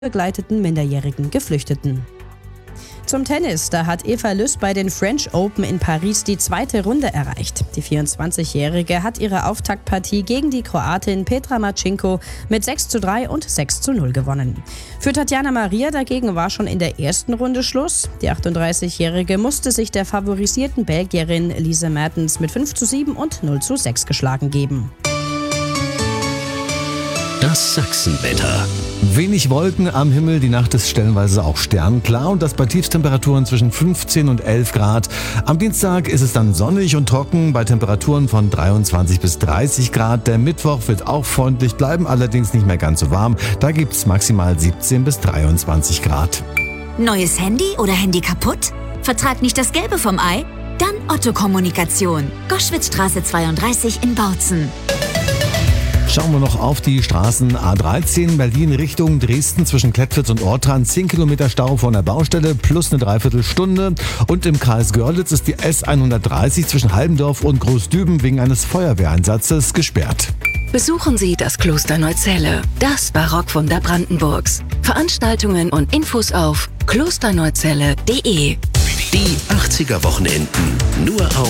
begleiteten minderjährigen Geflüchteten. Zum Tennis, da hat Eva Lüss bei den French Open in Paris die zweite Runde erreicht. Die 24-Jährige hat ihre Auftaktpartie gegen die Kroatin Petra Marcinko mit 6:3 und 6:0 gewonnen. Für Tatjana Maria dagegen war schon in der ersten Runde Schluss. Die 38-Jährige musste sich der favorisierten Belgierin Lise Mertens mit 5:7 und 0:6 geschlagen geben. Das Sachsenwetter. Wenig Wolken am Himmel, die Nacht ist stellenweise auch sternklar und das bei Tiefstemperaturen zwischen 15 und 11 Grad. Am Dienstag ist es dann sonnig und trocken bei Temperaturen von 23 bis 30 Grad. Der Mittwoch wird auch freundlich bleiben, allerdings nicht mehr ganz so warm. Da gibt es maximal 17 bis 23 Grad. Neues Handy oder Handy kaputt? Vertrag nicht das Gelbe vom Ei? Dann Otto Kommunikation. Goschwitzstraße 32 in Bautzen. Schauen wir noch auf die Straßen A13 Berlin Richtung Dresden zwischen Klettwitz und Ortrand. 10 Kilometer Stau von der Baustelle plus eine Dreiviertelstunde. Und im Kreis Görlitz ist die S130 zwischen Halbendorf und Großdüben wegen eines Feuerwehreinsatzes gesperrt. Besuchen Sie das Kloster Neuzelle, das Barockwunder Brandenburgs. Veranstaltungen und Infos auf klosterneuzelle.de. Die 80er Wochenenden nur auf